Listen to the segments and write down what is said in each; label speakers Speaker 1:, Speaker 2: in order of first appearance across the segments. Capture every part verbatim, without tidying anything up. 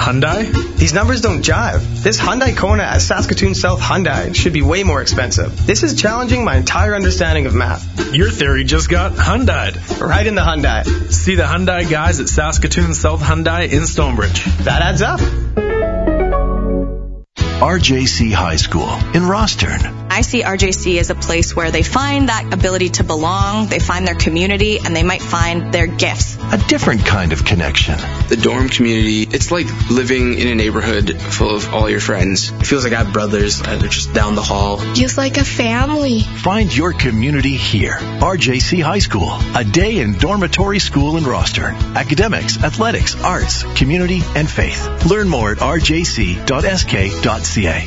Speaker 1: Hyundai?
Speaker 2: These numbers don't jive. This Hyundai Kona at Saskatoon South Hyundai should be way more expensive. This is challenging my entire understanding of math.
Speaker 1: Your theory just got Hyundai'd.
Speaker 2: Right in the Hyundai.
Speaker 1: See the Hyundai guys at Saskatoon South Hyundai in Stonebridge.
Speaker 2: That adds up.
Speaker 3: R J C High School in Rostern.
Speaker 4: I see R J C as a place where they find that ability to belong, they find their community, and they might find their gifts.
Speaker 3: A different kind of connection.
Speaker 5: The dorm community, it's like living in a neighborhood full of all your friends.
Speaker 2: It feels like I have brothers that are just down the hall.
Speaker 6: Just like a family.
Speaker 3: Find your community here. R J C High School, a day in dormitory school in Rostern. Academics, athletics, arts, community, and faith. Learn more at r j c dot s k dot c a.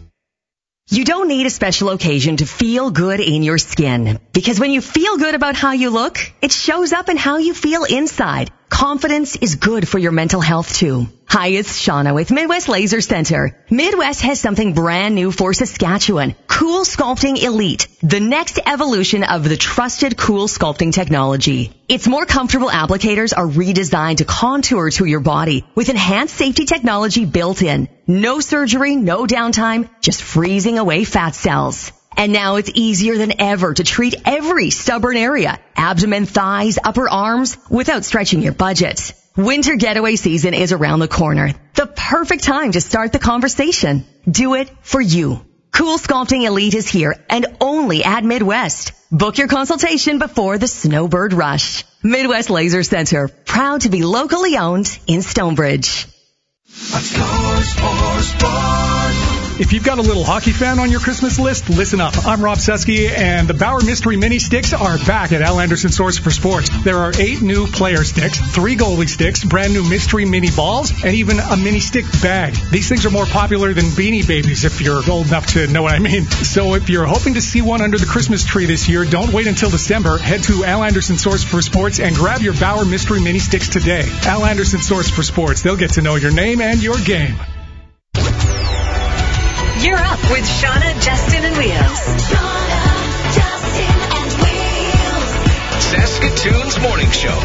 Speaker 7: You don't need a special occasion to feel good in your skin, because when you feel good about how you look, it shows up in how you feel inside. Confidence is good for your mental health too. Hi, it's Shauna with Midwest Laser Center. Midwest has something brand new for Saskatchewan. Cool Sculpting Elite, the next evolution of the trusted Cool Sculpting technology. Its more comfortable applicators are redesigned to contour to your body with enhanced safety technology built in. No surgery, no downtime, just freezing away fat cells. And now it's easier than ever to treat every stubborn area, abdomen, thighs, upper arms, without stretching your budget. Winter getaway season is around the corner. The perfect time to start the conversation. Do it for you. Cool Sculpting Elite is here and only at Midwest. Book your consultation before the snowbird rush. Midwest Laser Center, proud to be locally owned in Stonebridge.
Speaker 8: Scores for Sport.
Speaker 9: If you've got a little hockey fan on your Christmas list, listen up. I'm Rob Sesky, and the Bauer Mystery Mini Sticks are back at Al Anderson Source for Sports. There are eight new player sticks, three goalie sticks, brand new mystery mini balls, and even a mini stick bag. These things are more popular than Beanie Babies, if you're old enough to know what I mean. So if you're hoping to see one under the Christmas tree this year, don't wait until December. Head to Al Anderson Source for Sports and grab your Bauer Mystery Mini Sticks today. Al Anderson Source for Sports. They'll get to know your name and your game.
Speaker 10: You're up with Shauna, Justin, and Wheels. Shauna, Justin, and Wheels.
Speaker 3: Saskatoon's Morning Show.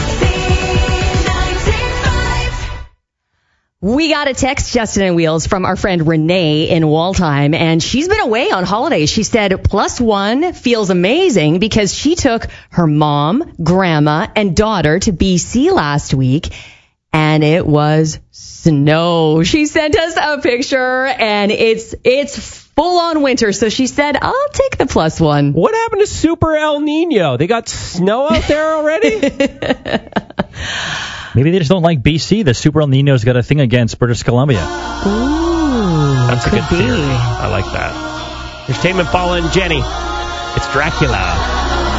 Speaker 11: We got a text, Justin and Wheels, from our friend Renee in Waldheim, and she's been away on holidays. She said plus one feels amazing because she took her mom, grandma, and daughter to B C last week, and it was snow. She sent us a picture, and it's it's full-on winter, so she said, I'll take the plus one.
Speaker 12: What happened to Super El Nino? They got snow out there already?
Speaker 13: Maybe they just don't like B C. The Super El Nino's got a thing against British Columbia.
Speaker 11: Ooh,
Speaker 12: that's a good
Speaker 11: be.
Speaker 12: theory. I like that. Here's Tame Impala and Jenny. It's Dracula.